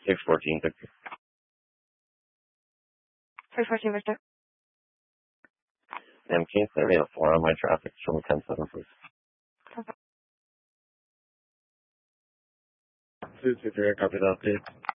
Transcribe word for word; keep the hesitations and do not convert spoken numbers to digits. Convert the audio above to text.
six fourteen, Victor. six fourteen, Victor. M K thirty at four on my traffic. Show me ten seven, please. Okay. two two three, copy that, please.